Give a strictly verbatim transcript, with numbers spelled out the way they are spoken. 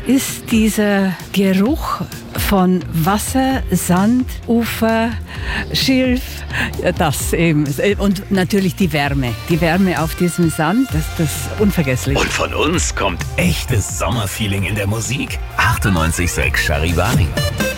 ist dieser Geruch von Wasser, Sand, Ufer, Schilf, ja, das eben. Und natürlich die Wärme. Die Wärme auf diesem Sand, das, das ist unvergesslich. Und von uns kommt echtes Sommerfeeling in der Musik. achtundneunzig Komma sechs Charivari.